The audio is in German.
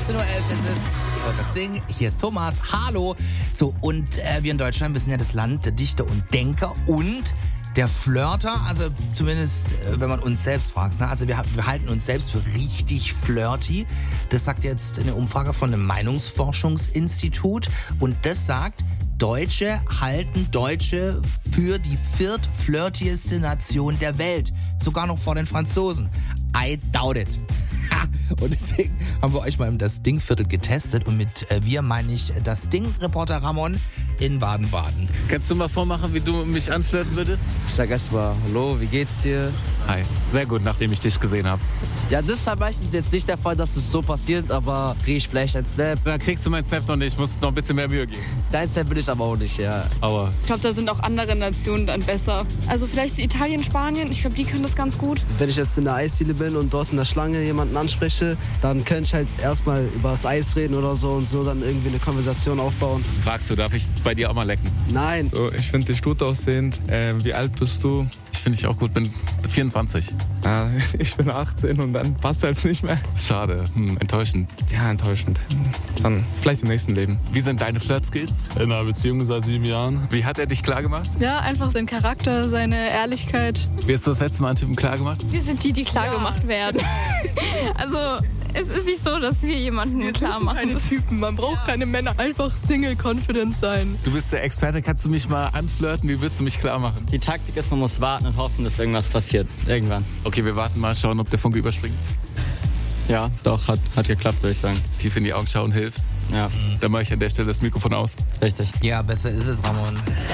18.11 Uhr ist es. Ihr hört das Ding. Hier ist Thomas. Hallo. So, und wir in Deutschland, wir sind ja das Land der Dichter und Denker und der Flirter. Also zumindest, wenn man uns selbst fragt. Ne? Also wir halten uns selbst für richtig flirty. Das sagt jetzt eine Umfrage von einem Meinungsforschungsinstitut. Und das sagt, Deutsche halten Deutsche für die viertflirtieste Nation der Welt. Sogar noch vor den Franzosen. I doubt it. Und deswegen haben wir euch mal im Das Ding-Viertel getestet. Und mit wir meine ich das Ding-Reporter Ramon in Baden-Baden. Kannst du mal vormachen, wie du mich anflirten würdest? Ich sag erstmal, hallo, wie geht's dir? Hi. Sehr gut, nachdem ich dich gesehen habe. Ja, das ist halt meistens jetzt nicht der Fall, dass es so passiert, aber krieg ich vielleicht einen Snap. Dann kriegst du meinen Snap noch nicht, ich muss noch ein bisschen mehr Mühe geben. Dein Snap will ich aber auch nicht, ja. Aber Ich glaube, da sind auch andere Nationen dann besser. Also vielleicht so Italien, Spanien, ich glaube, die können das ganz gut. Wenn ich jetzt in der Eisdiele bin und dort in der Schlange jemanden anspreche, dann könnte ich halt erstmal über das Eis reden oder so und so dann irgendwie eine Konversation aufbauen. fragst du, darf ich bei dir auch mal lecken? Nein. So, ich finde dich gut aussehend. Wie alt bist du? Ich finde ich auch gut, bin 24. Ah, ich bin 18 und dann passt das nicht mehr. Schade, enttäuschend. Ja, enttäuschend. Dann vielleicht im nächsten Leben. Wie sind deine Flirt-Skills? In einer Beziehung seit 7 Jahren. Wie hat er dich klargemacht? Ja, einfach sein Charakter, seine Ehrlichkeit. Wie hast du das letzte Mal einen Typen klargemacht? Wir sind die klar gemacht werden. Also es ist nicht so, dass wir jemanden klar machen. Keine Typen, man braucht keine Männer. Einfach Single-Confident sein. Du bist der Experte, kannst du mich mal anflirten? Wie würdest du mich klar machen? Die Taktik ist, man muss warten und hoffen, dass irgendwas passiert. Irgendwann. Okay, wir warten mal, schauen, ob der Funke überspringt. Ja, doch, hat geklappt, würde ich sagen. Tief in die Augen schauen hilft. Ja, Dann mache ich an der Stelle das Mikrofon aus. richtig. Ja, besser ist es, Ramon.